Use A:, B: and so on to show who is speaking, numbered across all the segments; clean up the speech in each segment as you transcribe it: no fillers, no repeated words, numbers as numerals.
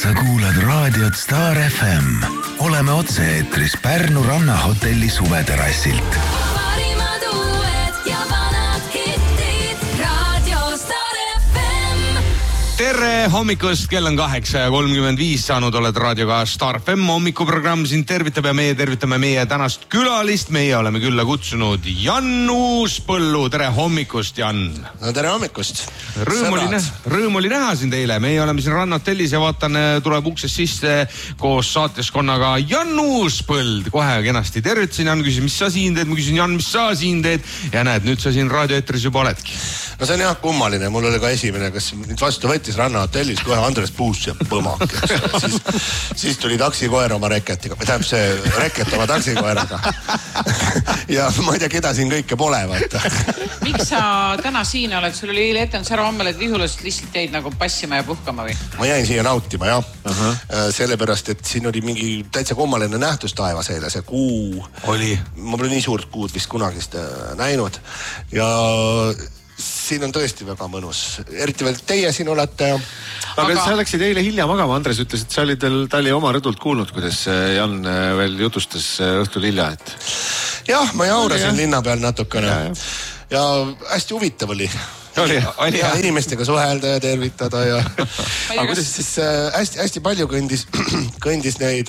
A: Sa kuulad raadiot Star FM. Oleme otse-eetris Pärnu rannahotelli suveterassilt.
B: Parimad uued ja vanad hittid. Radio Star FM.
C: Tere hommikust, kell on 8:35 saanud, oled raadioga Star FM hommikuprogramm siin tervitab ja meie tervitame meie tänast külalist. Meie oleme külla kutsunud Jan Uuspõllu. Tere hommikust, Jan.
D: No tere hommikust.
C: Rõõm oli näha sind eile. Meie oleme siin rannahotellis ja vaatan, tuleb uksest sisse koos saateskonnaga Jan Uuspõld. Kohe kenasti tervitasin, Jan küsis, mis sa siin teed? Ma küsin, Jan, mis sa siin teed? Ja näed, nüüd sa siin raadioeetris juba oledki.
D: No see on jah kummaline. Mul oli ka esimene, kes nüüd vastu võttis rannahotellis, kohe Andres Puus ja põmak. Siis tuli taksikoer oma reketiga. Tähendab see reket oma taksikoeraga. Ja ma ei tea, keda siin kõike pole.
E: Miks sa täna siin oled? Sul oli eile ette, sa hommel, et Vihulast lihtsalt jäid nagu passima ja puhkama või?
D: Ma jäin siia nautima, jah. Sellepärast, et siin oli mingi täitsa kummaline nähtus taevas eile. See kuu oli. Ma pole nii suurt kuud vist kunagist näinud. Ja siin on tõesti väga mõnus. Eriti veel teie siin olete.
F: Aga sa läksid eile hilja magama. Andres ütles, et sa olid ta oli oma rõdult kuulnud, kuidas Jan veel jutustas õhtul hilja.
D: Jah, ma jaurasin linna peal natukene. Ja hästi huvitav oli. Ja inimestega suhelda ja tervitada ja aga kuidas siis hästi palju kõndis neid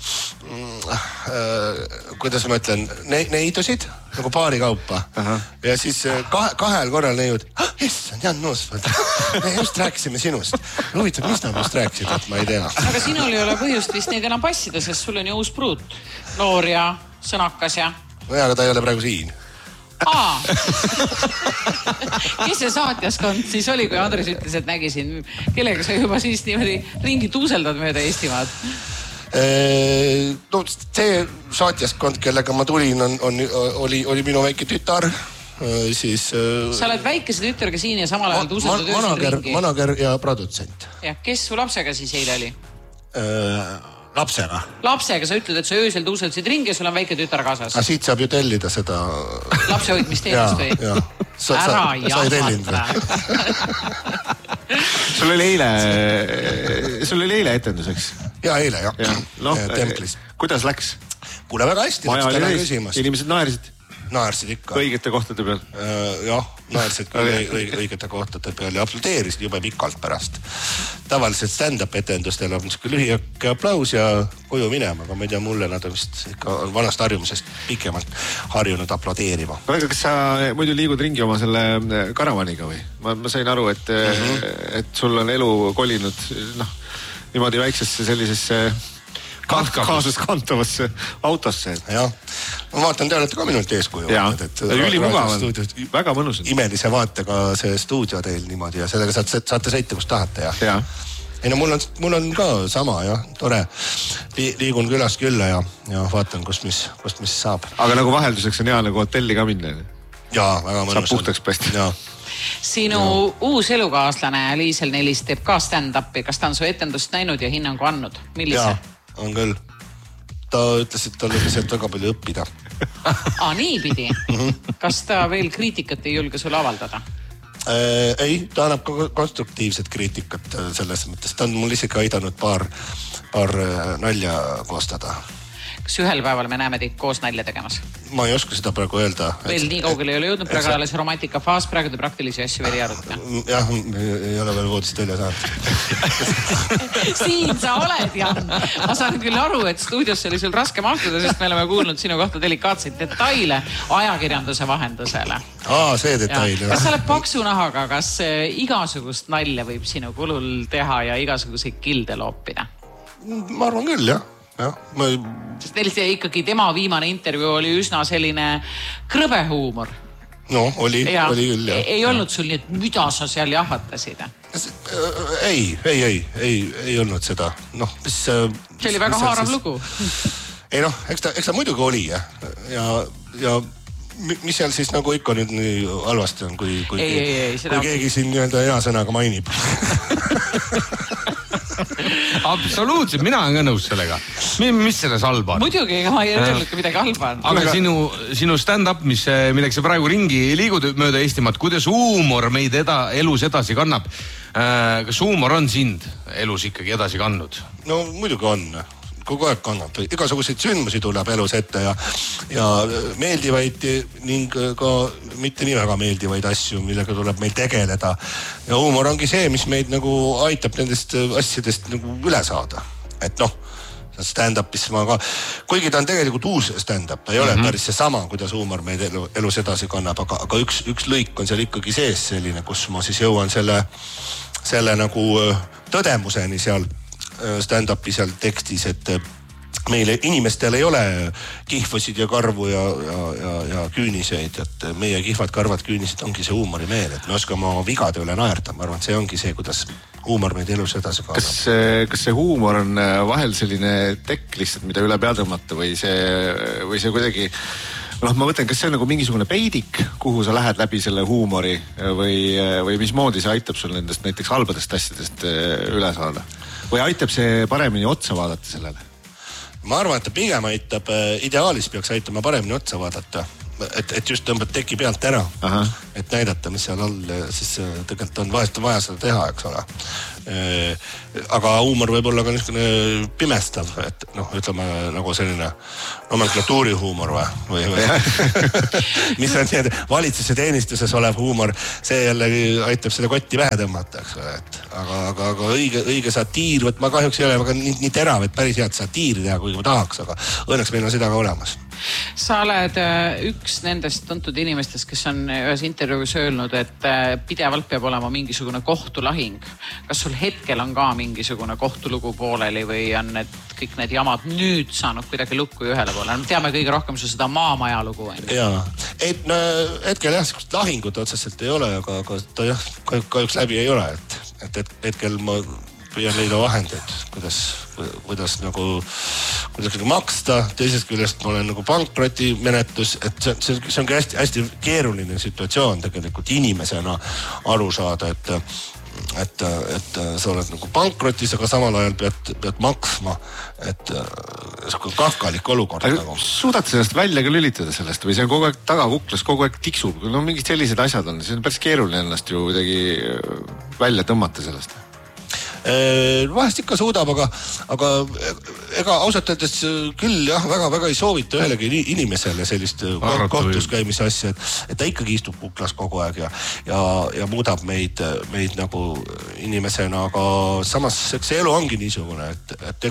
D: kuidas ma ütlen, neidusid nagu paari kaupa. Ja siis kahel korral neiud, issand, Jan Uuspõld, me just rääkisime sinust. Huvitav, mis nad just rääkisid, et ma ei tea.
E: Aga sinul ei ole põhjust vist neid enam passida, sest sul on ju uus pruut. Noor ja sõnakas ja...
D: No ja, aga ta ei ole praegu siin.
E: Kes see saatjaskond siis oli, kui Andres ütles, et nägisin, kellega sa juba siis niimoodi ringi tuuseldad mööda Eestimaad?
D: No see saatjaskond, kellega ma tulin, oli minu väike tütar. Siis,
E: sa oled väikese tütarga siin ja samal ajal tuuseldad öösel ringi.
D: Manager ja produtsent.
E: Ja kes su lapsega siis eile oli?
D: Lapsega.
E: Lapsega, sa ütled, et sa öösel tuuseldasid ringi ja sul on väike tütar kaasas.
D: Aga siit saab ju tellida seda...
E: Lapsehoidmisteenust või?
D: Ja. Sa ei tellinud või?
F: Sul oli eile etenduseks?
D: Ja eile, jah.
F: No,
D: templis.
F: Kuidas läks?
D: Kuule, väga hästi.
F: Maja oli reis. Inimesed naersid?
D: Naersid ikka.
F: Õigete kohtade peal?
D: Jah, naersid õigete kohtade peal ja aplodeerisid jube pikalt pärast. Tavaliselt stand-up etendustel on lühike aplaus ja koju minema, aga ma ei tea, mulle nad on vist ikka vanast harjumusest pikemalt harjunud aplodeerima.
F: Aga kas sa muidu liigud ringi oma selle karavaniga või? Ma sain aru, et sul on elu kolinud niimoodi väiksesse sellisesse kaasas kantavasse autosse.
D: Jah, ma vaatan, te olete ka minult eeskuju.
F: Ülimugav on, väga mõnus.
D: Imelise vaatega see stuudio teil niimoodi ja sellega saate sõita, kus tahate.
F: Ja.
D: Ei no mul on ka sama, jah, tore. Liigun külast külla ja vaatan, kust mis saab.
F: Aga nagu vahelduseks on hea nagu hotelli ka minna?
D: Jaa, väga mõnus.
F: Saab puhtaks päästi.
E: Sinu uus elukaaslane Liisel Nelis teeb ka stand-upi. Kas ta on su etendust näinud ja hinnangu andnud? Millise?
D: Jaa, on küll. Ta ütles, et tal oli sealt väga palju õppida.
E: Nii pidi? Kas ta veel kriitikat ei julge sulle avaldada?
D: Ei, ta annab ka konstruktiivset kriitikat selles mõttes. Ta on mul isegi aidanud paar nalja koostada.
E: Kas ühel päeval me näeme teid koos nalja tegemas?
D: Ma ei oska seda praegu öelda.
E: Veel nii kaugele ei ole jõudnud, praegu alles romantika faas, praegu te praktilisi asju veel ei aruta.
D: Jah, ei ole veel voodist välja saanud.
E: Siin sa oled, Jan. Ma saan küll aru, et stuudiosse oli sul raske mahtuda, sest me oleme kuulnud sinu kohta delikaatseid detaile ajakirjanduse vahendusele.
D: See detail.
E: Kas sa oled paksu nahaga, kas igasugust nalja võib sinu kulul teha ja igasuguseid kilde loopida?
D: Ma arvan küll, jah.
E: Sest neil ikkagi tema viimane intervjuu oli üsna selline krõbe huumor.
D: No, oli küll, jah.
E: Ei olnud sul nii, et mida sa seal jahvatasid?
D: Ei olnud seda.
E: See oli väga haarav lugu.
D: Ei eks ta muidugi oli, ja mis seal siis nagu ikka nüüd nii halvasti on, kui keegi siin hea sõnaga mainib.
C: Absoluutselt, mina olen ka nõus sellega. Mis selles halba on?
E: Muidugi, ma ei öelnud ka midagi halba on.
C: Aga sinu stand-up, millega sa praegu ringi liigud mööda Eestimaad, kuidas huumor meid elus edasi kannab? kas huumor on sind elus ikkagi edasi kandnud?
D: No muidugi on. Kogu aeg kannab. Igasuguseid sündmusi tuleb elus ette ja meeldivaid ning ka mitte nii väga meeldivaid asju, millega tuleb meil tegeleda. Ja huumor ongi see, mis meid nagu aitab nendest asjadest nagu üle saada. Et noh, stand-upis ma ka, kuigi ta on tegelikult uus stand-up, ta ei ole päris see sama, kuidas huumor meid elus edasi kannab, aga üks lõik on seal ikkagi sees selline, kus ma siis jõuan selle nagu tõdemuseni seal stand-upi seal tekstis, et meile inimestel ei ole kihvusid ja karvu ja küüniseid, et meie kihvad, karvad, küünised ongi see huumorimeel, et me oskame oma vigade üle naerda. Ma arvan, et see ongi see, kuidas huumor meid elus edasi kannab.
F: Kas see huumor on vahel selline tekk lihtsalt, mida üle pea tõmmata või see kuidagi, ma mõtlen, kas see on nagu mingisugune peidik, kuhu sa lähed läbi selle huumori või mismoodi see aitab sul nendest näiteks halbadest asjadest üle saada? Või aitab see paremini otsa vaadata sellele?
D: Ma arvan, et ta pigem aitab, ideaalis peaks aitama paremini otsa vaadata. Et just tõmbad teki pealt ära. Et näidata, mis seal all, siis tegelikult on vahest vaja seda teha, eks ole. Aga huumor võib olla ka niisugune pimestav, et ütleme nagu selline nomenklatuurihuumor või mis on see valitsuse teenistuses olev huumor, see jällegi aitab selle kotti vähe tõmmata, eks ole, et aga õige satiir, ma kahjuks ei ole väga nii terav, et päris head satiiri teha, kuigi ma tahaks, aga õnneks meil on seda ka olemas.
E: Sa oled üks nendest tuntud inimestest, kes on ühes intervjuus öelnud, et pidevalt peab olema mingisugune kohtulahing. Kas sul hetkel on ka mingisugune kohtulugu pooleli või on kõik need jamad nüüd saanud kuidagi lukku ühele poole? Me teame kõige rohkem su seda maamaja lugu.
D: Jaa, hetkel jah, lahingut otseselt ei ole, aga ta jah, kahjuks läbi ei ole, et hetkel ma püüan leida vahendeid, kuidas nagu maksta, teisest küljest ma olen nagu pankrotimenetlus, et see ongi hästi keeruline situatsioon tegelikult inimesena aru saada, et sa oled nagu pankrotis, aga samal ajal pead maksma, et kafkalik olukord. Nagu.
F: Suudad sellest välja ka lülitada sellest või see on kogu aeg tagakuklas, kogu aeg tiksub, mingid sellised asjad on, see on päris keeruline ennast ju kuidagi välja tõmmata sellest.
D: Vahest ikka suudab, aga ega ausalt öeldes küll jah, väga ei soovita ühelegi inimesele sellist kohtus käimise asja, et ta ikkagi istub kuklas kogu aeg ja muudab meid nagu inimesena, aga samas see elu ongi niisugune, et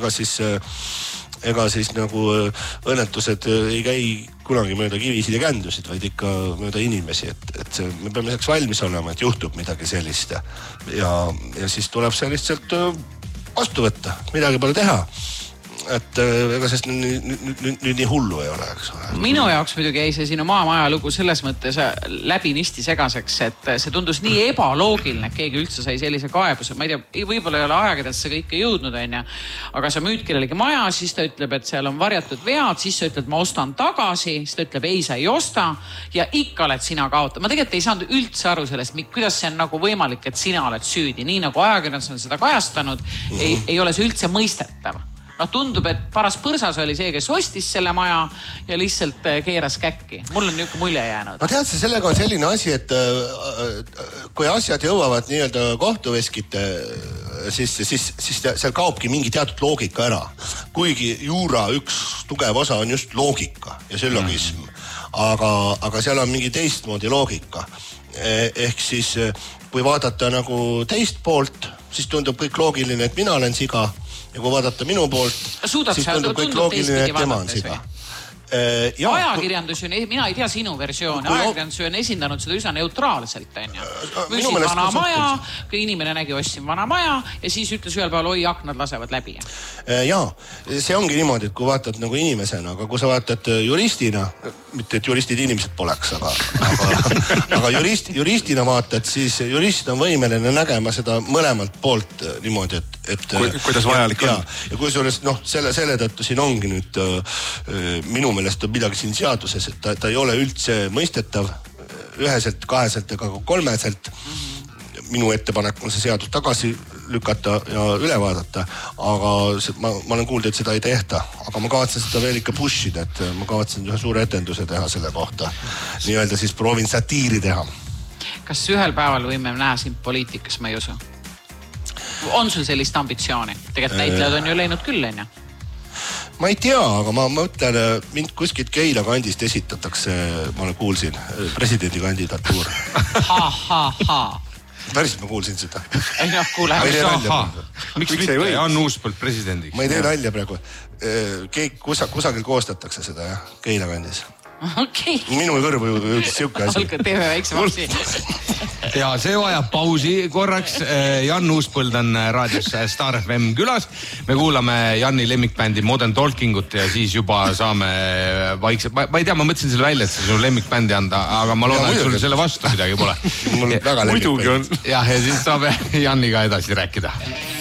D: ega siis nagu õnnetused ei käi kunagi mööda kivisid ja kändusid, vaid ikka mööda inimesi, et me peame selleks valmis olema, et juhtub midagi sellist ja siis tuleb see lihtsalt vastu võtta, midagi pole teha. Et ega sest nüüd nii hullu ei ole, eks ole.
E: Minu jaoks muidugi jäi see sinu maamaja lugu selles mõttes läbinisti segaseks, et see tundus nii ebaloogiline, et keegi üldse sai sellise kaebuse. Ma ei tea, võib-olla ei ole ajakirjandus see kõike jõudnud, aga sa müüd kellelegi maja, siis ta ütleb, et seal on varjatud vead, siis sa ütled, ma ostan tagasi, siis ta ütleb, ei, sa ei osta ja ikka oled sina kaotada. Ma tegelikult ei saanud üldse aru sellest, kuidas see on nagu võimalik, et sina oled süüdi. Nii nagu ajakirjandus on seda kajastanud, ei ole see üldse mõistetav. Tundub, et paras põrsas oli see, kes ostis selle maja ja lihtsalt keeras käkki. Mul on niisugune mulje jäänud.
D: Ma tead, sellega on selline asi, et kui asjad jõuavad nii-öelda kohtuveskite, siis seal kaobki mingi teatud loogika ära. Kuigi juura üks tugev osa on just loogika ja syllogism. Aga seal on mingi teistmoodi loogika. Ehk siis, kui vaadata nagu teist poolt, siis tundub kõik loogiline, et mina olen siga. Ja kui vaadata minu poolt, siis tundub kõik loogiline, et tema on siga.
E: Ajakirjandus on, mina ei tea sinu versiooni, ajakirjandus on esindanud seda üsna neutraalselt. Müüsin vana maja, kui inimene nägi, ostsin vana maja ja siis ütles ühel päeval, oi, aknad lasevad läbi.
D: Jaa, see ongi niimoodi, et kui vaatad nagu inimesena, aga kui sa vaatad juristina, mitte et juristid inimesed poleks, aga juristina vaatad, siis jurist on võimeline nägema seda mõlemalt poolt niimoodi, et
F: kuidas vajalik on.
D: Ja kui selle tõttu siin ongi nüüd minu meelest on midagi siin seaduses, et ta ei ole üldse mõistetav üheselt, kaheselt ega kolmeselt. Minu ettepanek on see seadus tagasi lükata ja üle vaadata, aga ma olen kuulnud, et seda ei tehta, aga ma kavatsen seda veel ikka pushida, et ma kavatsen ühe suure etenduse teha selle kohta. Nii-öelda siis proovin satiiri teha.
E: Kas ühel päeval võime näha sind poliitikas, ma ei usu? on sul sellist ambitsiooni? Tegelikult näitlejad on ju läinud küll, on ju?
D: Ma ei tea, aga ma mõtlen, mind kuskilt Keila kandist esitatakse, ma kuulsin, presidendi kandidatuur. Päriselt ma kuulsin seda.
E: Ei noh, kuule.
C: Miks mitte Jan Uuspõld presidendiks?
D: Ma ei tee nalja praegu. Kusagil koostatakse seda, jah, Keila kandis.
E: Okay.
D: Minu kõrvu jõudis siuke asi.
E: Olge, teeme väikse vapsi.
C: Ja see vajab pausi korraks. Jan Uuspõld on raadios Star FM külas. Me kuulame Janni lemmikbändi Modern Talkingut ja siis juba saame vaikselt. Ma ei tea, ma mõtlesin selle välja, et see on lemmikbändi anda, aga ma loodan, et sul selle vastu midagi pole.
D: Mul väga lemmikbändi.
C: Ja siis saame Janniga edasi rääkida.